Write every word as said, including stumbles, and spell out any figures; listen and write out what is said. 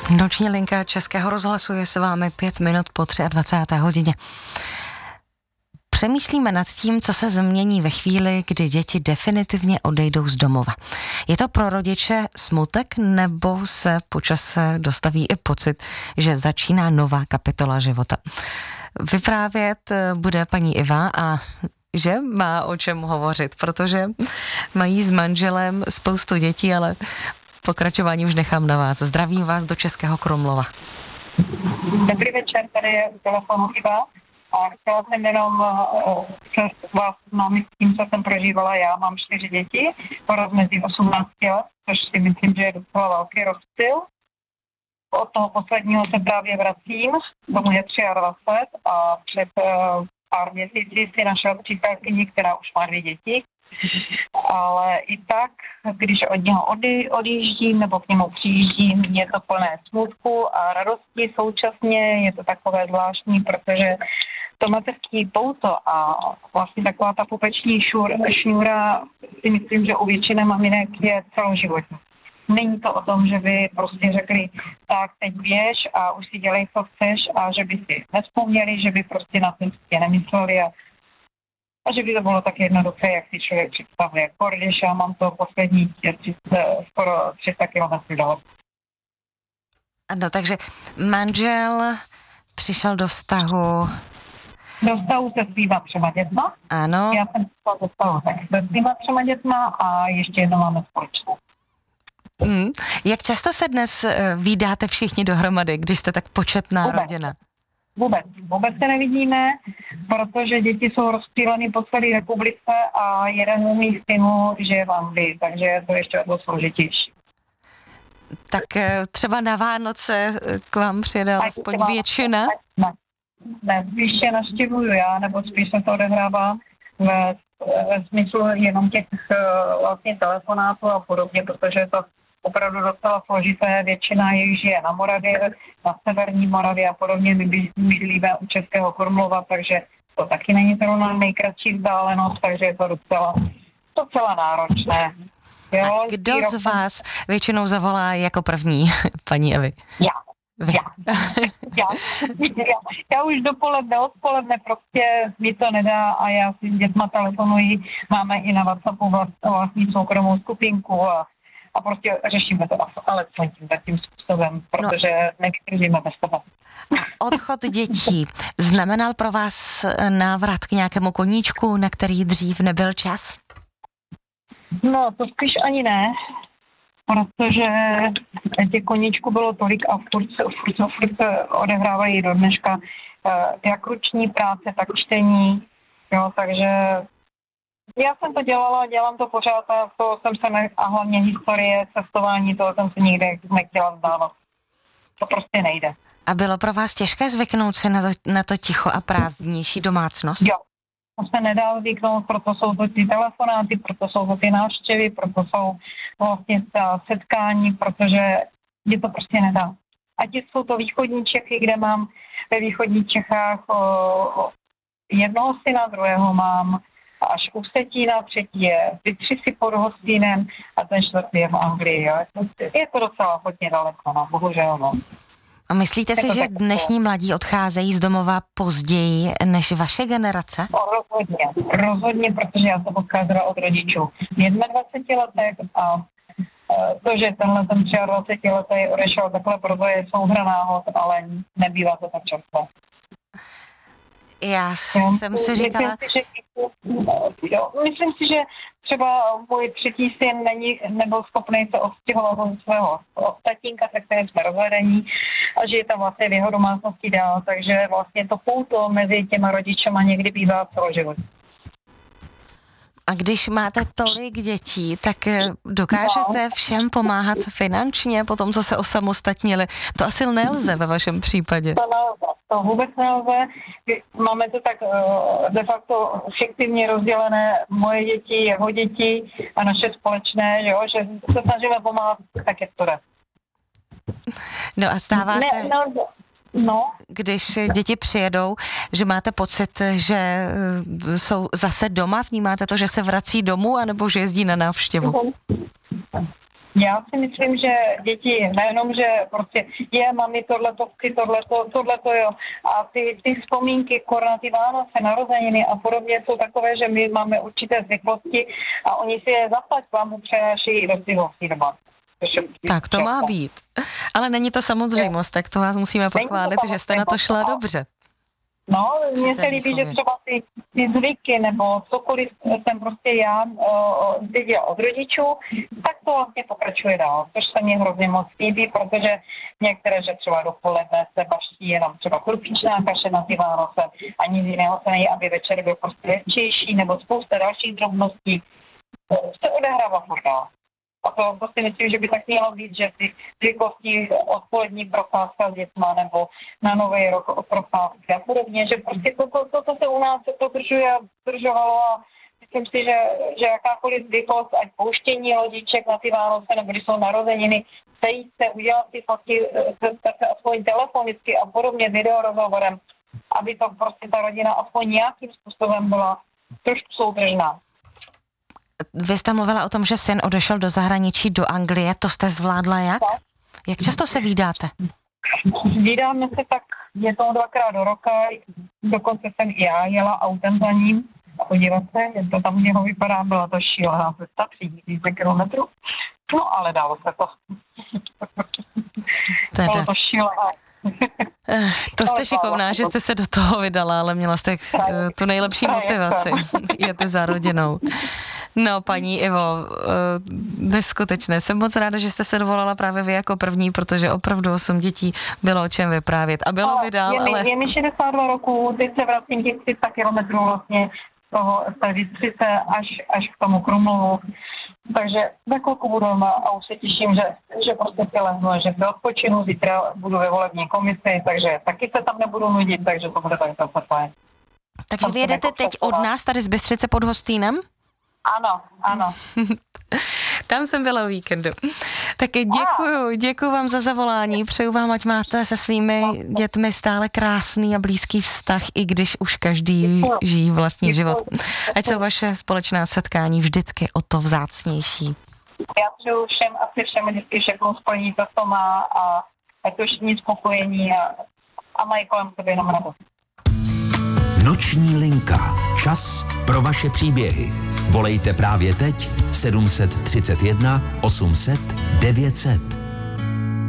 Noční linka Českého rozhlasu je s vámi pět minut po dvacáté třetí hodině. Přemýšlíme nad tím, co se změní ve chvíli, kdy děti definitivně odejdou z domova. Je to pro rodiče smutek, nebo se po čase dostaví i pocit, že začíná nová kapitola života? Vyprávět bude paní Iva a že má o čem hovořit, protože mají s manželem spoustu dětí, ale pokračování už nechám na vás. Zdravím vás do Českého Krumlova. Dobrý večer, tady je u telefonu Iva a chtěla jsem jenom uh, se vás známit s tím, co jsem prožívala já. Mám čtyři děti, po rozmezí osmnácti let, což si myslím, že je docela velký rozptyl. Od toho posledního se právě vracím, tomu je dvacet tři a před uh, pár měsíci si našla přítelkyni, která už má dvě děti. Ale i tak, když od něho odjíždím nebo k němu přijíždím, je to plné smutku a radosti současně. Je to takové zvláštní, protože to mateřský pouto a vlastně taková ta pupeční šur, šňůra si myslím, že u většiny maminek je celoživotní. Není to o tom, že by prostě řekli, tak teď běž a už si dělej, co chceš, a že by si nevzpomněli, že by prostě na ten světě nemysleli a A že by to bylo tak jednoduché, jak si člověk představuje. Když já mám to poslední skoro tři sta kilometrů daleko. Ano, takže manžel přišel do vztahu... Do vztahu se svýma třema dětma. Ano. Já jsem přišel do vztahu tak se svýma třema dětma a ještě jedno máme společné. Hmm. Jak často se dnes vídáte všichni dohromady, když jste tak početná Vůbec. rodina? Vůbec. Vůbec se nevidíme, protože děti jsou rozptýleny po celé republice a jeden z mých synů žije v Anglii, takže je to ještě o to složitější. Tak třeba na Vánoce k vám přijede alespoň většina? Ne, ne, spíš je navštěvuju já, nebo spíš se to odehrává ve, ve smyslu jenom těch vlastně telefonátů a podobně, protože je to opravdu docela složité. Většina jich žije na Moravě, na severní Moravě a podobně. My bydlíme u Českého Krumlova, takže to taky není zrovna nejkratší vzdálenost, takže je to docela, docela náročné. Jo, a kdo z rok... vás většinou zavolá jako první, paní Evi? Já. Já. já. já. Já už dopoledne, odpoledne prostě mi to nedá a já si s dětma telefonuji. Máme i na WhatsAppu vlastní soukromou skupinku a A prostě řešíme to alespoň tím, tím způsobem, protože no. nevydržíme bez toho. Odchod dětí znamenal pro vás návrat k nějakému koníčku, na který dřív nebyl čas? No, to spíš ani ne, protože těch koníčků bylo tolik a furt se, furt, furt se odehrávají do dneška jak ruční práce, tak čtení, jo, takže... Já jsem to dělala, dělám to pořád a to jsem se ne, a hlavně historie, cestování, toho jsem se nikdy nechtěla vzdávat. To prostě nejde. A bylo pro vás těžké zvyknout se na to, na to ticho a prázdnější domácnost? Jo, to se nedá zvyknout, proto jsou to ty telefonáty, proto jsou to ty návštěvy, proto jsou vlastně ta setkání, protože je to prostě nedá. Ať jsou to východní Čechy, kde mám ve východních Čechách o, o jednoho syna, druhého mám až u Vsetína, třetí je tři si pod Hostýnem a ten čtvrtý je v Anglii. Jo. Je to docela hodně daleko, no, bohužel. No. A myslíte si, že dnešní mladí odcházejí z domova později než vaše generace? No, rozhodně, rozhodně, protože já jsem odcházela od rodičů v dvaceti jedné letech a to, že tenhle ten dvacetiletý odešel takhle, proto je souhra náhod, ale nebývá to tak často. Já jsem si říkala... Myslím si, že, jo, myslím si, že třeba můj třetí syn není, nebyl schopný se odstěhovat od svého od tatínka, se kterým jsme rozvedení, a že je tam vlastně v jeho domácnosti dál, takže vlastně to pouto mezi těma rodičema někdy bývá celoživotní. A když máte tolik dětí, tak dokážete no. všem pomáhat finančně po tom, co se osamostatnili? To asi nelze ve vašem případě. To nelze, to vůbec nelze. Máme to tak de facto fiktivně rozdělené, moje děti, jeho děti a naše společné, jo, že se snažíme pomáhat, tak jak to jde. No a stává ne, se... Nelze. No. Když děti přijedou, že máte pocit, že jsou zase doma, vnímáte to, že se vrací domů, anebo že jezdí na návštěvu? Já si myslím, že děti nejenom, že prostě je, mami, tohleto, chci tohleto, tohleto, jo. A ty, ty vzpomínky, korona, ty Vánoce, narozeniny a podobně jsou takové, že my máme určité zvyklosti a oni si je zaplať vám přenáší i do svých doma. Tak to má být. Ale není to samozřejmost, tak to vás musíme pochválit, že jste na to šla dobře. No, mně se líbí, že třeba ty, ty zvyky nebo cokoliv jsem prostě já uh, viděla od rodičů, tak to vlastně pokračuje dál, což se mně hrozně moc líbí, protože některé, že třeba dopoledne se baští jenom třeba krupičná kaše na ty Vánoce a nic jiného se nejí, aby večer byl prostě lehčejší nebo spousta dalších drobností se odehrává furt dál. A to, to si myslím, že by tak mělo být, že ty zvyklosti odpolední procházka s dětma nebo na nový rok procházky a podobně, že prostě to, to, to, to se u nás to držuje a držovalo a myslím si, že, že jakákoliv zvyklost, ať pouštění lodiček na ty Vánoce nebo když jsou narozeniny, sejít se, udělat ty fotky, se aspoň telefonicky a podobně videorozhovorem, aby to prostě ta rodina aspoň nějakým způsobem byla trošku soudržná. Vy jste mluvila o tom, že syn odešel do zahraničí, do Anglie, to jste zvládla jak? Jak často se vídáte? Vídáme se tak jednou, dvakrát do roka, dokonce jsem i já jela autem za ním a podívat se, jak to tam u něho vypadá, byla to šílená cesta, tři tisíce kilometrů, no ale dalo se to. Teda. Bylo to šílené. To jste šikovná, že jste se do toho vydala, ale měla jste tu nejlepší motivaci. Jete za rodinou. No, paní Ivo, neskutečné. Jsem moc ráda, že jste se dovolala právě vy jako první, protože opravdu osm dětí bylo o čem vyprávět. A bylo by dál, je mi, ale... Je mi šedesát dva roku, teď se vracím těch tři sta kilometrů vlastně toho z té Bystřice až, až k tomu Krumlovu. Takže za chvilku budu doma a už se těším, že, že prostě si lehnu, že do odpočinu, zítra budu ve volební komisi, takže taky se tam nebudu nudit, takže to bude tak zase fajn. Takže vy jedete teď od nás tady z Bystřice pod Hostýnem? Ano, ano. Tam jsem byla o víkendu. Tak děkuju, děkuju vám za zavolání, přeju vám, ať máte se svými dětmi stále krásný a blízký vztah, i když už každý žijí vlastní život. Ať jsou vaše společná setkání vždycky o to vzácnější. Já přeju všem, asi všem vždycky všechno splní to, co má a ať to všichni spokojení a, a mají kolem sebe jenom radost. Noční linka. Čas pro vaše příběhy. Volejte právě teď sedm set třicet jedna osm set devět set.